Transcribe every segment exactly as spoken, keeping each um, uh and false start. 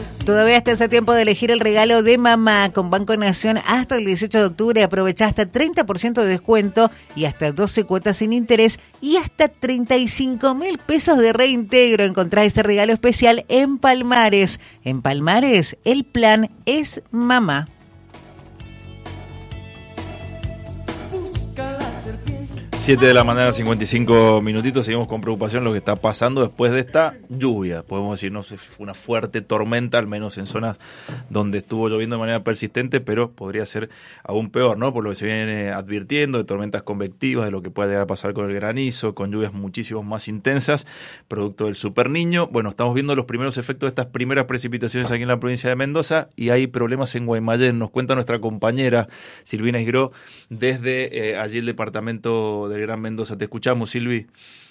Todavía estás a tiempo de elegir el regalo de mamá. Con Banco Nación hasta el dieciocho de octubre aprovecha hasta treinta por ciento de descuento y hasta doce cuotas sin interés y hasta treinta y cinco mil pesos de reintegro. Encontrá este regalo especial en Palmares. En Palmares, el plan es mamá. siete de la mañana, cincuenta y cinco minutitos. Seguimos con preocupación lo que está pasando después de esta lluvia. Podemos decir, no sé, fue una fuerte tormenta, al menos en zonas donde estuvo lloviendo de manera persistente, pero podría ser aún peor, ¿no? Por lo que se viene advirtiendo de tormentas convectivas, de lo que puede llegar a pasar con el granizo, con lluvias muchísimo más intensas, producto del Super Niño. Bueno, estamos viendo los primeros efectos de estas primeras precipitaciones aquí en la provincia de Mendoza y hay problemas en Guaymallén. Nos cuenta nuestra compañera Silvina Isgró desde eh, allí el departamento del Gran Mendoza. Te escuchamos, Silvi.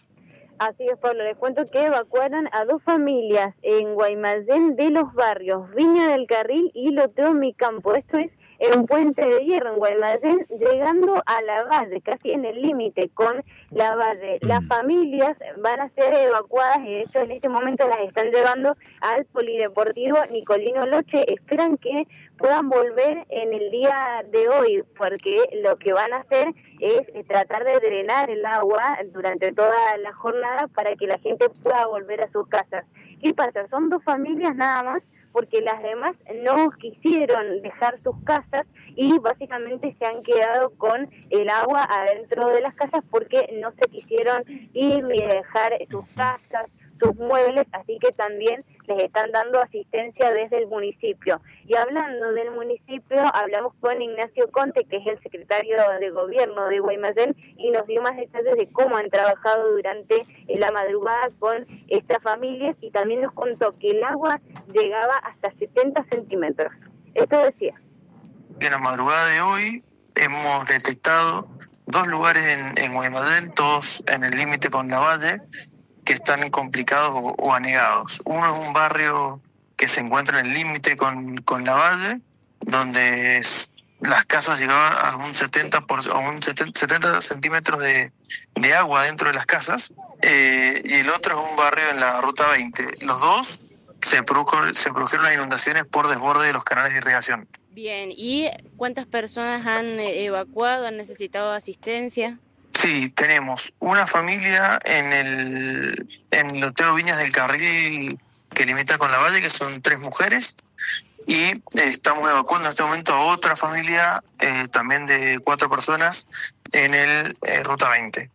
Así es, Pablo. Les cuento que evacuaron a dos familias en Guaymallén de los barrios Viña del Carril y Loteo Mi Campo. Esto es en un puente de hierro en Guaymallén, llegando a la Valle, casi en el límite con la Valle. Las familias van a ser evacuadas y de hecho en este momento las están llevando al Polideportivo Nicolino Loche. Esperan que puedan volver en el día de hoy, porque lo que van a hacer es tratar de drenar el agua durante toda la jornada para que la gente pueda volver a sus casas. ¿Qué pasa? Son dos familias nada más, porque las demás no quisieron dejar sus casas y básicamente se han quedado con el agua adentro de las casas porque no se quisieron ir ni dejar sus casas, sus muebles, así que también les están dando asistencia desde el municipio. Y hablando del municipio, hablamos con Ignacio Conte, que es el secretario de gobierno de Guaymallén, y nos dio más detalles de cómo han trabajado durante la madrugada con estas familias, y también nos contó que el agua llegaba hasta setenta centímetros. Esto decía. En la madrugada de hoy hemos detectado dos lugares en, en Guaymallén, todos en el límite con la Valle, que están complicados o, o anegados. Uno es un barrio que se encuentra en el límite con, con la Valle, donde las casas llegaban a un setenta, por, a un setenta centímetros de, de agua dentro de las casas, eh, y el otro es un barrio en la Ruta veinte. Los dos se, produjo, se produjeron las inundaciones por desborde de los canales de irrigación. Bien, ¿y cuántas personas han evacuado, han necesitado asistencia? Sí, tenemos una familia en el en Loteo Viñas del Carril que limita con la Valle, que son tres mujeres, y eh, estamos evacuando en este momento a otra familia eh, también de cuatro personas en el eh, Ruta veinte.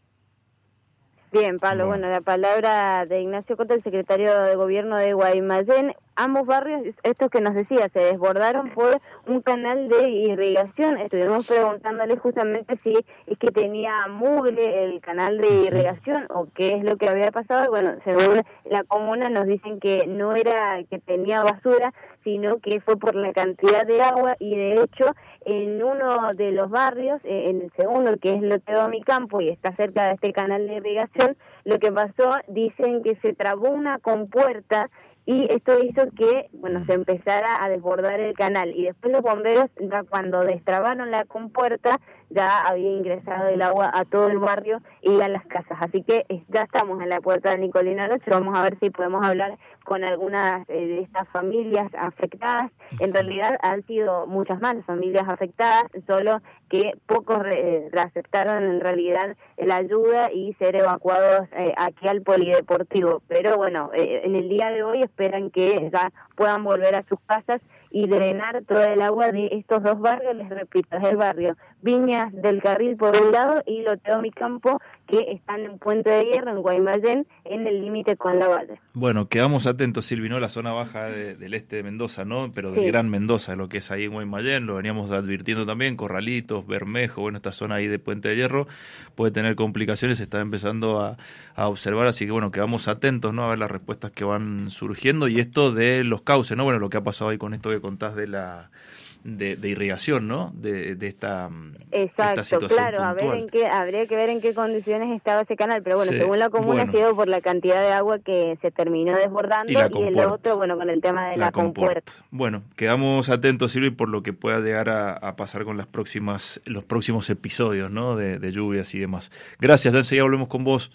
Bien, Pablo, bueno, la palabra de Ignacio Cota, el secretario de gobierno de Guaymallén. Ambos barrios, estos que nos decía, se desbordaron por un canal de irrigación. Estuvimos preguntándole justamente si es que tenía mugre el canal de irrigación o qué es lo que había pasado. Bueno, según la comuna nos dicen que no era que tenía basura, sino que fue por la cantidad de agua, y de hecho en uno de los barrios, en el segundo, que es Loteo Mi Campo y está cerca de este canal de irrigación, lo que pasó, dicen que se trabó una compuerta y esto hizo que, bueno, se empezara a desbordar el canal, y después los bomberos, ya cuando destrabaron la compuerta, ya había ingresado el agua a todo el barrio y a las casas. Así que ya estamos en la puerta de Nicolino Loche. Vamos a ver si podemos hablar con algunas eh, de estas familias afectadas. En realidad han sido muchas más las familias afectadas, solo que pocos re, aceptaron en realidad la ayuda y ser evacuados eh, aquí al polideportivo. Pero bueno, eh, en el día de hoy esperan que ya puedan volver a sus casas y drenar todo el agua de estos dos barrios. Les repito, es el barrio Viñas del Carril por un lado y Loteo Mi Campo, que están en Puente de Hierro, en Guaymallén, en el límite con la Valle. Bueno, quedamos atentos, Silvi, ¿no? La zona baja de, del este de Mendoza, ¿no? Pero del sí. Gran Mendoza, lo que es ahí en Guaymallén, lo veníamos advirtiendo también, Corralitos, Bermejo, bueno, esta zona ahí de Puente de Hierro puede tener complicaciones, se está empezando a, a observar, así que bueno, quedamos atentos, ¿no? A ver las respuestas que van surgiendo, y esto de los cauces, ¿no? Bueno, lo que ha pasado ahí con esto que contás de la... De, de irrigación, ¿no? De, de esta, Exacto, esta situación claro, a puntual. ver en qué, habría que ver en qué condiciones estaba ese canal, pero bueno, sí, según la comuna bueno. ha sido por la cantidad de agua que se terminó desbordando, y, y el otro, bueno, con el tema de la, la compuerta. compuerta. Bueno, quedamos atentos, Silvi, por lo que pueda llegar a, a pasar con las próximas, los próximos episodios, ¿no? De, de lluvias y demás. Gracias, ya enseguida volvemos con vos.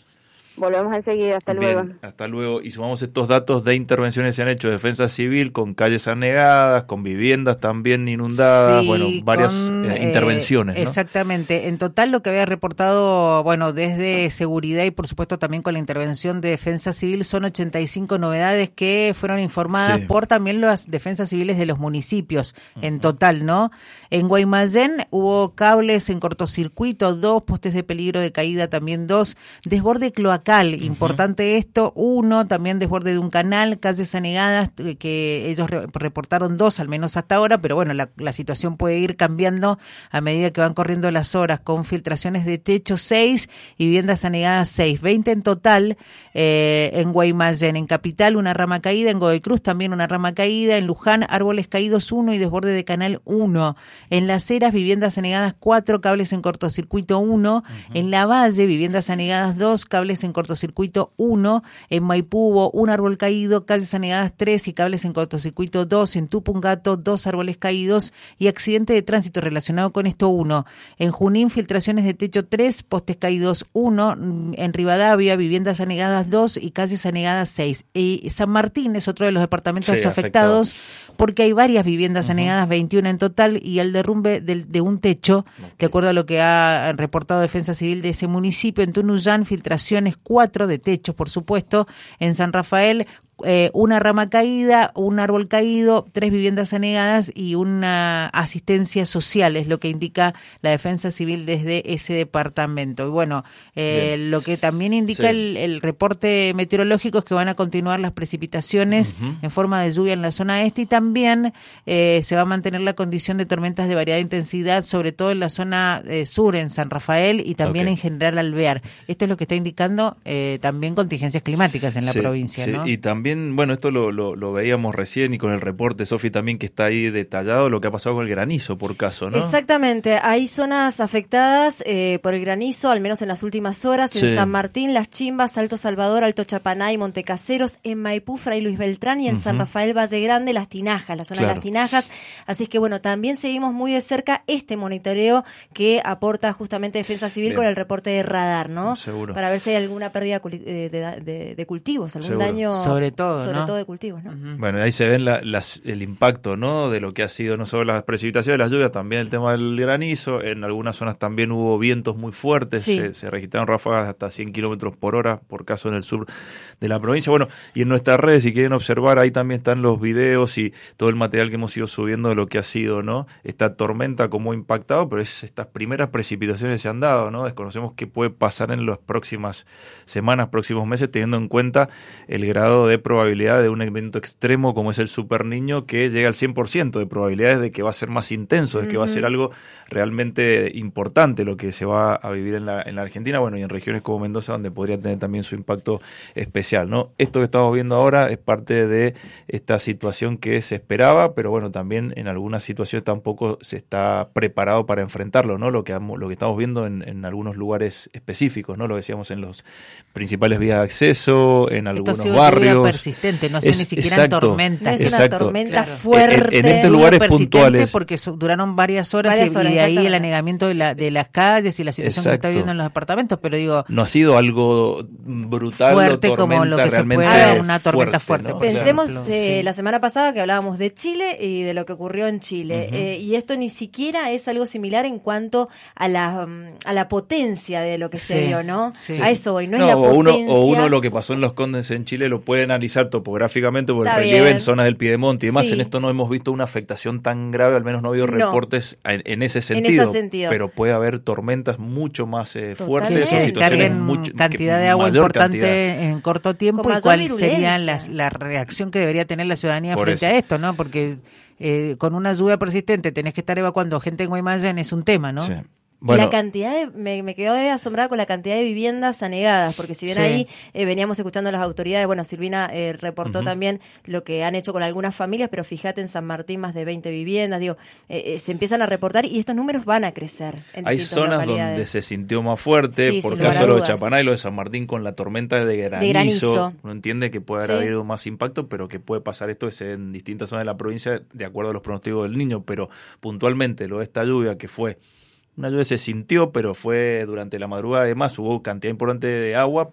Volvemos enseguida, hasta Bien, luego. hasta luego. Y sumamos estos datos de intervenciones que se han hecho de defensa civil con calles anegadas, con viviendas también inundadas, Sí, bueno, varias con, eh, eh, intervenciones, ¿no? Exactamente. En total lo que había reportado, bueno, desde seguridad y por supuesto también con la intervención de defensa civil son ochenta y cinco novedades que fueron informadas Sí. por también las defensas civiles de los municipios, uh-huh. en total, ¿no? En Guaymallén hubo cables en cortocircuito, dos, postes de peligro de caída también dos, desborde cloacal, uh-huh. importante esto, uno, también desborde de un canal, calles anegadas, que ellos re- reportaron dos, al menos hasta ahora, pero bueno, la, la situación puede ir cambiando a medida que van corriendo las horas, con filtraciones de techo seis y viviendas anegadas seis, veinte en total eh, en Guaymallén. En Capital una rama caída, en Godoy Cruz también una rama caída, en Luján árboles caídos uno y desborde de canal uno, en Las Heras viviendas anegadas cuatro, cables en cortocircuito uno, uh-huh. en La Valle viviendas anegadas dos, cables en cortocircuito uno, en Maipú hubo un árbol caído, calles anegadas tres y cables en cortocircuito dos, en Tupungato dos árboles caídos y accidente de tránsito relacionado con esto uno, en Junín filtraciones de techo tres, postes caídos uno, en Rivadavia viviendas anegadas dos y calles anegadas seis. Y San Martín es otro de los departamentos sí, afectados afectado. Porque hay varias viviendas uh-huh. anegadas, veintiuna en total, y el derrumbe de, de un techo, okay. de acuerdo a lo que ha reportado Defensa Civil de ese municipio. En Tunuyán filtraciones cuatro de techos, por supuesto. En San Rafael Eh, una rama caída, un árbol caído, tres viviendas anegadas y una asistencia social, es lo que indica la Defensa Civil desde ese departamento. Y bueno, eh, lo que también indica sí. el, el reporte meteorológico es que van a continuar las precipitaciones uh-huh. en forma de lluvia en la zona este y también eh, se va a mantener la condición de tormentas de variada intensidad, sobre todo en la zona eh, sur, en San Rafael y también okay. en General Alvear. Esto es lo que está indicando eh, también contingencias climáticas en la sí, provincia, sí. ¿no? Y también bueno, esto lo, lo, lo veíamos recién y con el reporte, Sofi, también que está ahí detallado lo que ha pasado con el granizo, por caso, ¿no? Exactamente, hay zonas afectadas eh, por el granizo, al menos en las últimas horas, sí. en San Martín, Las Chimbas, Alto Salvador, Alto Chapanay, Montecaseros, en Maipú, Fray Luis Beltrán y en uh-huh. San Rafael, Valle Grande, Las Tinajas, la zona claro. de Las Tinajas. Así es que bueno, también seguimos muy de cerca este monitoreo que aporta justamente Defensa Civil Bien. Con el reporte de radar, ¿no? Seguro. Para ver si hay alguna pérdida de, de, de, de cultivos, algún Seguro. daño. Sobre todo. Sobre ¿no? todo de cultivos, ¿no? Uh-huh. Bueno, ahí se ven la, las, el impacto, ¿no? De lo que ha sido no solo las precipitaciones, las lluvias, también el tema del granizo. En algunas zonas también hubo vientos muy fuertes, sí. se, se registraron ráfagas hasta cien kilómetros por hora, por caso en el sur de la provincia. Bueno, y en nuestras redes, si quieren observar, ahí también están los videos y todo el material que hemos ido subiendo de lo que ha sido, ¿no? Esta tormenta, cómo ha impactado, pero es estas primeras precipitaciones que se han dado, ¿no? Desconocemos qué puede pasar en las próximas semanas, próximos meses, teniendo en cuenta el grado de probabilidad de un evento extremo como es el Super Niño, que llega al cien por ciento de probabilidades de que va a ser más intenso, de que uh-huh. va a ser algo realmente importante lo que se va a vivir en la, en la Argentina, bueno, y en regiones como Mendoza, donde podría tener también su impacto especial, ¿no? Esto que estamos viendo ahora es parte de esta situación que se esperaba, pero bueno, también en algunas situaciones tampoco se está preparado para enfrentarlo, ¿no? Lo que, lo que estamos viendo en, en algunos lugares específicos, ¿no? Lo decíamos en los principales vías de acceso, en algunos Esto barrios. Persistente, no sé es, ni siquiera exacto, en tormenta. No es exacto. una tormenta claro. fuerte. En, en estos lugares puntuales. Porque so, duraron varias horas, varias y, horas y de ahí el anegamiento de, la, de las calles y la situación exacto. que se está viviendo en los departamentos, pero digo... No ha sido algo brutal fuerte como lo que se puede dar una tormenta fuerte. fuerte ¿no? Pensemos claro. eh, sí. la semana pasada que hablábamos de Chile y de lo que ocurrió en Chile. Uh-huh. eh, y esto ni siquiera es algo similar en cuanto a la, a la potencia de lo que sí. se dio, ¿no? Sí. A eso voy, no, no es la o potencia. Uno, o uno lo que pasó en los Condes en Chile lo puede analizar topográficamente por el relieve bien. En zonas del Piedemonte y demás. Sí. En esto no hemos visto una afectación tan grave, al menos no ha habido no. reportes en, en, ese sentido, en ese sentido. Pero puede haber tormentas mucho más eh, fuertes. Que descarguen mucho, cantidad que de agua importante cantidad. En corto tiempo. ¿Y cuál sería la, la reacción que debería tener la ciudadanía por frente eso. A esto, ¿no? Porque eh, con una lluvia persistente tenés que estar evacuando gente en Guaymallén, es un tema, ¿no? Sí. Bueno, la cantidad de, me, me quedó asombrada con la cantidad de viviendas anegadas, porque si bien sí. ahí eh, veníamos escuchando a las autoridades, bueno, Silvina eh, reportó uh-huh. también lo que han hecho con algunas familias, pero fíjate en San Martín más de veinte viviendas, digo, eh, eh, se empiezan a reportar y estos números van a crecer. En Hay zonas donde se sintió más fuerte, sí, por sí, caso lo de Chapaná y lo de San Martín con la tormenta de granizo, de granizo. Uno entiende que puede haber sí. habido más impacto, pero que puede pasar esto es en distintas zonas de la provincia de acuerdo a los pronósticos del Niño, pero puntualmente lo de esta lluvia que fue una lluvia se sintió, pero fue durante la madrugada, además hubo cantidad importante de agua,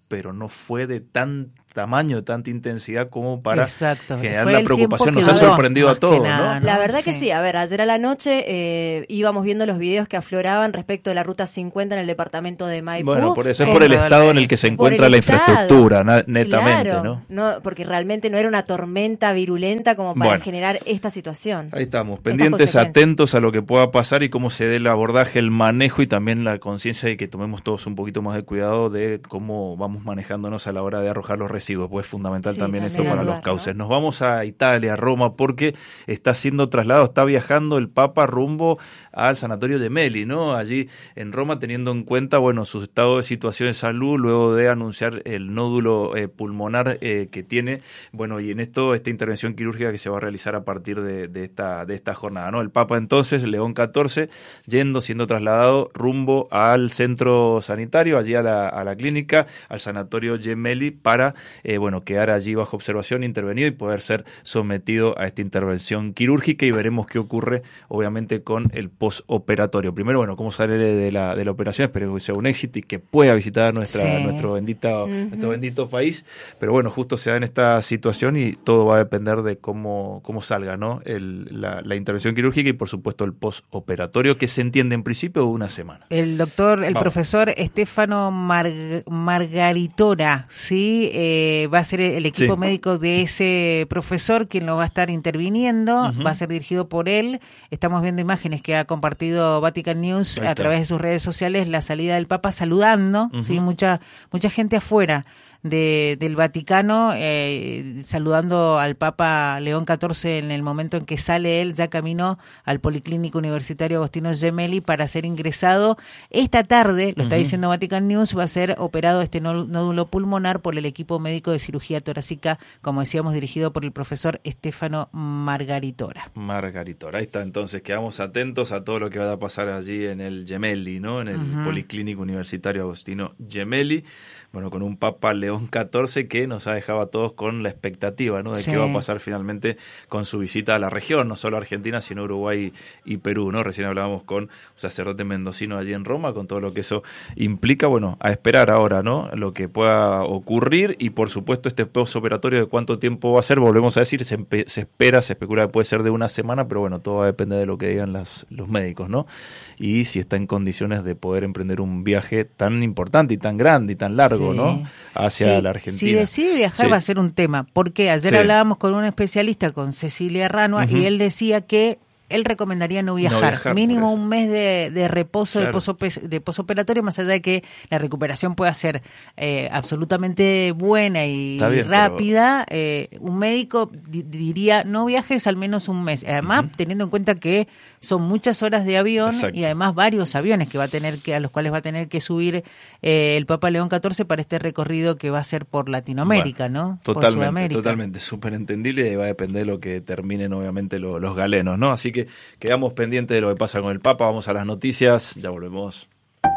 pero no fue de tan tamaño, de tanta intensidad como para Exacto. generar Fue la el preocupación. tiempo Nos que ha duró, sorprendido más a todos, que nada, ¿no? ¿no? La verdad Sí. que sí, a ver, ayer a la noche eh, íbamos viendo los videos que afloraban respecto de la Ruta cincuenta en el departamento de Maipú. Bueno, por eso es Eh, por el estado en el que se por encuentra el la estado. infraestructura, na- netamente, Claro, ¿no? Porque realmente no era una tormenta virulenta como para Bueno. generar esta situación. Ahí estamos, Estas pendientes, consecuencias. atentos a lo que pueda pasar y cómo se dé el abordaje, el manejo y también la conciencia de que tomemos todos un poquito más de cuidado de cómo vamos manejándonos a la hora de arrojar los residuos, pues es fundamental Sí, también también esto para ayudar, los cauces. ¿no? Nos vamos a Italia, a Roma, porque está siendo trasladado, está viajando el Papa rumbo al Sanatorio Gemelli, ¿no? Allí en Roma, teniendo en cuenta, bueno, su estado de situación de salud, luego de anunciar el nódulo eh, pulmonar eh, que tiene, bueno, y en esto, esta intervención quirúrgica que se va a realizar a partir de, de esta de esta jornada, ¿no? El Papa entonces, León catorce, yendo, siendo trasladado rumbo al centro sanitario, allí a la, a la clínica, al Sanatorio Gemelli, para, eh, bueno, quedar allí bajo observación, intervenido y poder ser sometido a esta intervención quirúrgica, y veremos qué ocurre, obviamente, con el postoperatorio. Primero, bueno, cómo sale de la, de la operación, espero que sea un éxito y que pueda visitar nuestra, Sí. nuestro, bendito, Uh-huh. nuestro bendito país, pero bueno, justo se da en esta situación y todo va a depender de cómo, cómo salga, ¿no? El, la, la intervención quirúrgica y, por supuesto, el postoperatorio, que se entiende en principio una semana. El doctor, el Vamos. profesor Estefano Mar- Margaritora, ¿sí? Eh, va a ser el equipo Sí. médico de ese profesor quien lo va a estar interviniendo, Ujú. va a ser dirigido por él. Estamos viendo imágenes que ha compartido Vatican News Ahí a está. través de sus redes sociales, la salida del Papa saludando, Ujú. ¿sí? Mucha, mucha gente afuera de, del Vaticano, eh, saludando al Papa León catorce en el momento en que sale él, ya camino al Policlínico Universitario Agostino Gemelli para ser ingresado. Esta tarde, lo está Ujú. diciendo Vatican News, va a ser operado este nó- nódulo pulmonar por el equipo médico de cirugía torácica, como decíamos, dirigido por el profesor Estefano Margaritora. Margaritora, ahí está, entonces quedamos atentos a todo lo que va a pasar allí en el Gemelli, ¿no? En el Ujú. Policlínico Universitario Agostino Gemelli, bueno, con un Papa León catorce que nos ha dejado a todos con la expectativa, ¿no? De Sí. qué va a pasar finalmente con su visita a la región, no solo Argentina, sino Uruguay y Perú, ¿no? Recién hablábamos con un sacerdote mendocino allí en Roma, con todo lo que eso implica, bueno, a esperar ahora, ¿no? Lo que pueda ocurrir y, por supuesto, este postoperatorio de cuánto tiempo va a ser, volvemos a decir, se, empe- se espera, se especula que puede ser de una semana, pero bueno, todo va a depender de lo que digan las, los médicos, ¿no? Y si está en condiciones de poder emprender un viaje tan importante y tan grande y tan largo, Sí. ¿no? Hacia Sí, la Argentina. Si decide viajar Sí. va a ser un tema, porque ayer Sí. hablábamos con un especialista, con Cecilia Ranua, Ujú. y él decía que él recomendaría no viajar, viajar, mínimo por eso. un mes de, de reposo, Claro. de, posope- de posoperatorio, más allá de que la recuperación pueda ser eh, absolutamente buena y Está bien, rápida. eh, un médico di- diría no viajes al menos un mes, además Ujú. teniendo en cuenta que son muchas horas de avión Exacto. y además varios aviones que va a tener que a los cuales va a tener que subir eh, el Papa León catorce para este recorrido que va a ser por Latinoamérica, Bueno, ¿no? Por Totalmente, Sudamérica. totalmente, súper entendible, y va a depender de lo que terminen obviamente lo- los galenos, ¿no? Así que quedamos pendientes de lo que pasa con el Papa, vamos a las noticias, ya volvemos.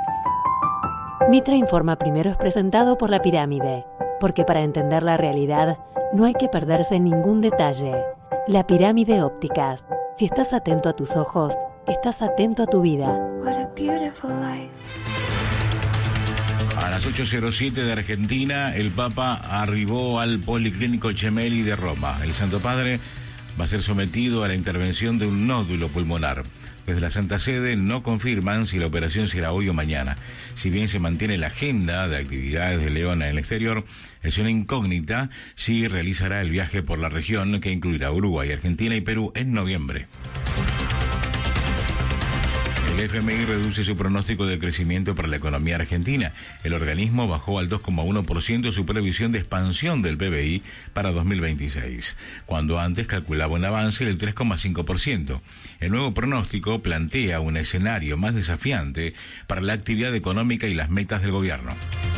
Mitra Informa Primero es presentado por La Pirámide, porque para entender la realidad no hay que perderse ningún detalle. La Pirámide Ópticas. Si estás atento a tus ojos, estás atento a tu vida. A las ocho cero siete de Argentina, el Papa arribó al Policlínico Gemelli de Roma. El Santo Padre va a ser sometido a la intervención de un nódulo pulmonar. Desde la Santa Sede no confirman si la operación será hoy o mañana. Si bien se mantiene la agenda de actividades de León en el exterior, es una incógnita si realizará el viaje por la región, que incluirá Uruguay, Argentina y Perú en noviembre. El F M I reduce su pronóstico de crecimiento para la economía argentina. El organismo bajó al dos coma uno por ciento su previsión de expansión del P B I para dos mil veintiséis, cuando antes calculaba un avance del tres coma cinco por ciento. El nuevo pronóstico plantea un escenario más desafiante para la actividad económica y las metas del gobierno.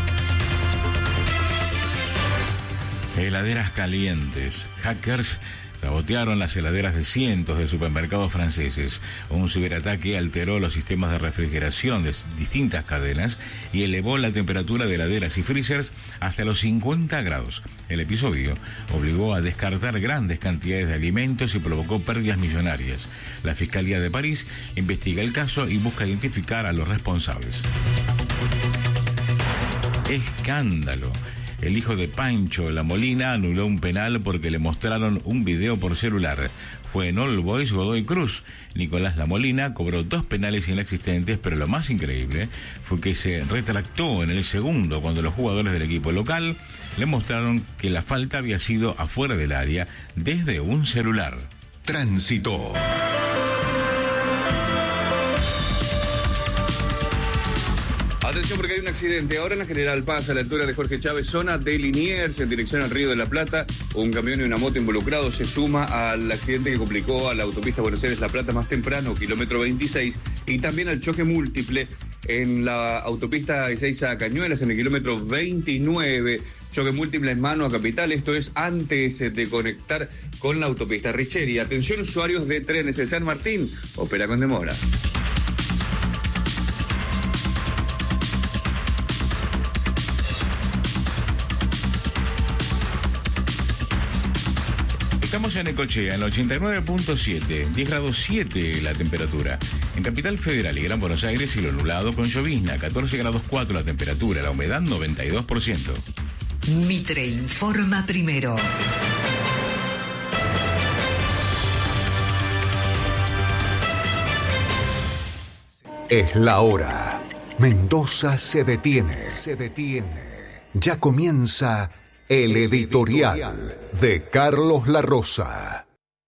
Heladeras calientes. Hackers sabotearon las heladeras de cientos de supermercados franceses. Un ciberataque alteró los sistemas de refrigeración de distintas cadenas y elevó la temperatura de heladeras y freezers hasta los cincuenta grados. El episodio obligó a descartar grandes cantidades de alimentos y provocó pérdidas millonarias. La Fiscalía de París investiga el caso y busca identificar a los responsables. escándalo. El hijo de Pancho La Molina anuló un penal porque le mostraron un video por celular. Fue en All Boys Godoy Cruz. Nicolás La Molina cobró dos penales inexistentes, pero lo más increíble fue que se retractó en el segundo cuando los jugadores del equipo local le mostraron que la falta había sido afuera del área desde un celular. Tránsito. Atención porque hay un accidente. Ahora en la General Paz, a la altura de Jorge Chávez, zona de Liniers, en dirección al Río de la Plata. Un camión y una moto involucrados se suma al accidente que complicó a la autopista Buenos Aires-La Plata más temprano, kilómetro veintiséis, y también al choque múltiple en la autopista Ezeiza a Cañuelas, en el kilómetro veintinueve. Choque múltiple en mano a Capital, esto es antes de conectar con la autopista Richeri. Atención usuarios de trenes, el San Martín opera con demora. Estamos en Necochea, en el ochenta y nueve punto siete, diez grados siete la temperatura. En Capital Federal y Gran Buenos Aires, cielo nublado con llovizna, catorce grados cuatro la temperatura, la humedad noventa y dos por ciento. Mitre informa primero. Es la hora. Mendoza se detiene. Se detiene. Ya comienza el editorial de Carlos La Rosa.